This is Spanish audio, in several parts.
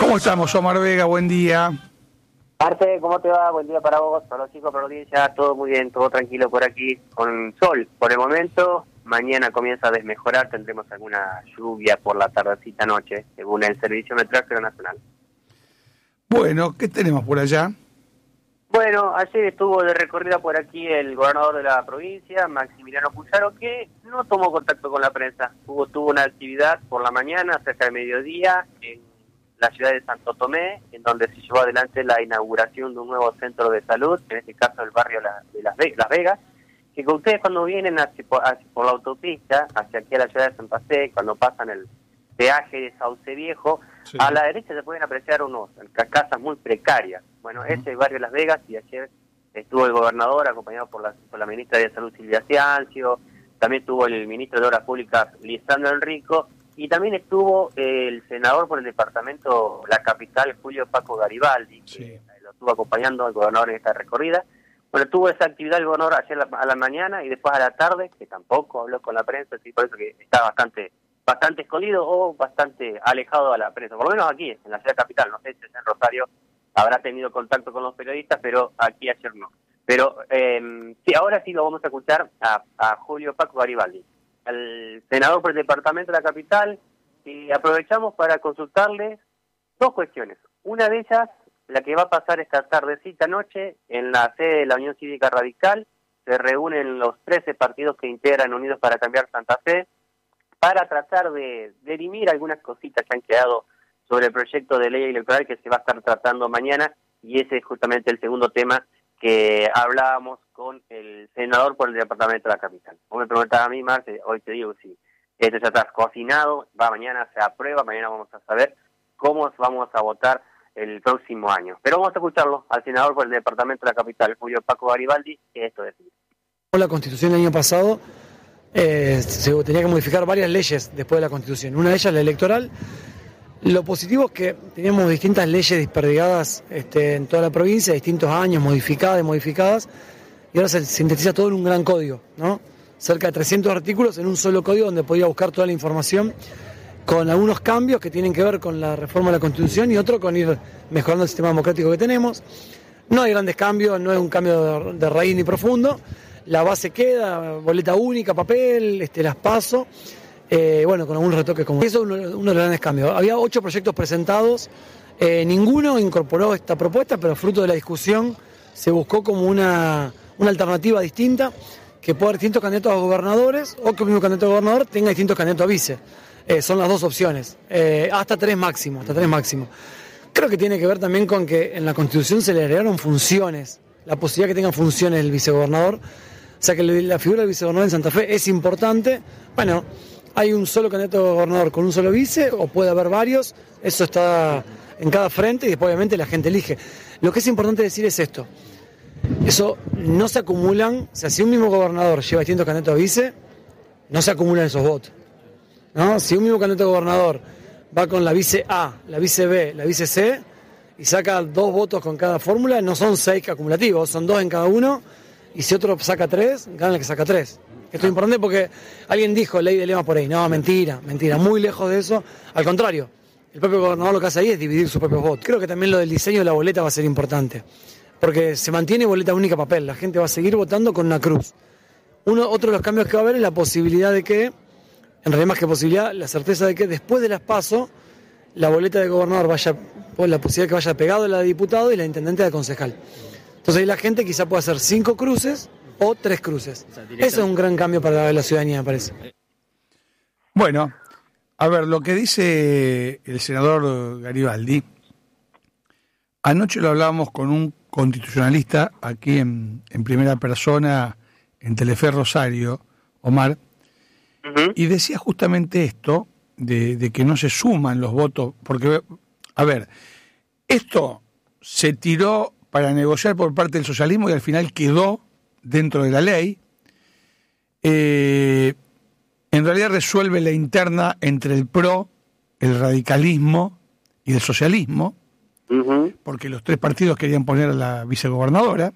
¿Cómo estamos, Omar Vega? Buen día. Arte, ¿cómo te va? Buen día para vos, para los chicos, para la audiencia. Todo muy bien, todo tranquilo por aquí, con sol por el momento. Mañana comienza a desmejorar, tendremos alguna lluvia por la tardecita noche, según el Servicio Meteorológico Nacional. Bueno, ¿qué tenemos por allá? Bueno, ayer estuvo de recorrida por aquí el gobernador de la provincia, Maximiliano Puyaro, que no tomó contacto con la prensa. Tuvo una actividad por la mañana, cerca de mediodía, en la ciudad de Santo Tomé, en donde se llevó adelante la inauguración de un nuevo centro de salud, en este caso el barrio de Las Vegas, que con ustedes cuando vienen por la autopista, hacia aquí a la ciudad de Santa Fe, cuando pasan el peaje de Sauce Viejo, sí, a la derecha se pueden apreciar unas casas muy precarias. Bueno, ese es el barrio de Las Vegas, y ayer estuvo el gobernador acompañado por la ministra de Salud, Silvia Ciancio, también estuvo el ministro de Obras Públicas, Lisandro Enrico, y también estuvo el senador por el departamento La Capital, Julio Paco Garibaldi, que sí, lo estuvo acompañando al gobernador en esta recorrida. Bueno, tuvo esa actividad el gobernador ayer a la mañana y después a la tarde, que tampoco habló con la prensa, así por eso que está bastante escondido o bastante alejado de la prensa, por lo menos aquí, en la ciudad capital. No sé si en Rosario habrá tenido contacto con los periodistas, pero aquí ayer no. Pero sí, ahora sí lo vamos a escuchar a Julio Paco Garibaldi, al senador por el departamento de La Capital, y aprovechamos para consultarles dos cuestiones. Una de ellas, la que va a pasar esta tardecita noche en la sede de la Unión Cívica Radical. Se reúnen los 13 partidos que integran Unidos para Cambiar Santa Fe para tratar de dirimir algunas cositas que han quedado sobre el proyecto de ley electoral que se va a estar tratando mañana, y ese es justamente el segundo tema que hablábamos con el senador por el departamento de La Capital. Vos me preguntabas a mí, Marce, hoy te digo si esto ya está cocinado, mañana se aprueba, mañana vamos a saber cómo vamos a votar el próximo año. Pero vamos a escucharlo al senador por el departamento de La Capital, Julio Paco Garibaldi, que esto decide. La Constitución del año pasado se tenía que modificar varias leyes después de la Constitución. Una de ellas, la electoral. Lo positivo es que teníamos distintas leyes desperdigadas en toda la provincia, distintos años, modificadas, y ahora se sintetiza todo en un gran código, ¿no? Cerca de 300 artículos en un solo código donde podía buscar toda la información, con algunos cambios que tienen que ver con la reforma de la Constitución y otro con ir mejorando el sistema democrático que tenemos. No hay grandes cambios, no es un cambio de raíz ni profundo. La base queda, boleta única, papel, las PASO, bueno, con algunos retoques como eso. Uno de los grandes cambios. Había 8 proyectos presentados, ninguno incorporó esta propuesta, pero fruto de la discusión se buscó como una alternativa distinta, que pueda haber distintos candidatos a gobernadores o que el mismo candidato a gobernador tenga distintos candidatos a vice. Son las dos opciones, hasta tres máximo. Creo que tiene que ver también con que en la Constitución se le agregaron funciones, la posibilidad que tengan funciones el vicegobernador, o sea que la figura del vicegobernador en Santa Fe es importante. Bueno, hay un solo candidato a gobernador con un solo vice, o puede haber varios, eso está en cada frente y después obviamente la gente elige. Lo que es importante decir es esto, eso no se acumulan, o sea, si un mismo gobernador lleva distintos candidatos a vice, no se acumulan esos votos, ¿no? Si un mismo candidato a gobernador va con la vice A, la vice B, la vice C, y saca 2 votos con cada fórmula, no son 6 acumulativos, son 2 en cada uno, y si otro saca 3, gana el que saca 3. Esto es importante porque alguien dijo ley de lema por ahí. No, mentira, muy lejos de eso. Al contrario, el propio gobernador lo que hace ahí es dividir sus propios votos. Creo que también lo del diseño de la boleta va a ser importante, porque se mantiene boleta única papel, la gente va a seguir votando con una cruz. Otro de los cambios que va a haber es la posibilidad de que, en realidad más que posibilidad, la certeza de que después de las PASO, la boleta de gobernador vaya, pues la posibilidad de que vaya pegado a la de diputado y la intendente de concejal. Entonces ahí la gente quizá pueda hacer 5 cruces o 3 cruces. Eso es un gran cambio para la ciudadanía, me parece. Bueno, a ver, lo que dice el senador Garibaldi, anoche lo hablábamos con un constitucionalista aquí en primera persona en Telefe Rosario, Omar, y decía justamente esto, de que no se suman los votos, porque, a ver, esto se tiró para negociar por parte del socialismo y al final quedó dentro de la ley. En realidad resuelve la interna entre el PRO, el radicalismo y el socialismo, porque los 3 partidos querían poner a la vicegobernadora.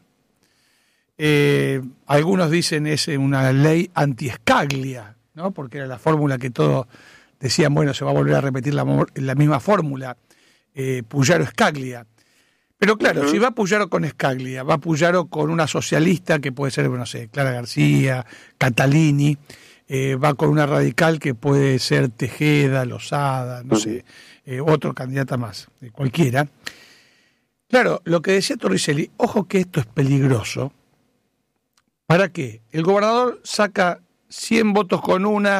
Algunos dicen es una ley anti-Escaglia, ¿no? Porque era la fórmula que todos decían, bueno, se va a volver a repetir la misma fórmula Puyaro Scaglia. Pero claro, si va Puyaro con Scaglia, va Puyaro con una socialista que puede ser, no sé, Clara García, Catalini, va con una radical que puede ser Tejeda, Lozada, no sé, otro candidata más, cualquiera. Claro, lo que decía Torricelli, ojo que esto es peligroso. ¿Para qué? El gobernador saca 100 votos con una,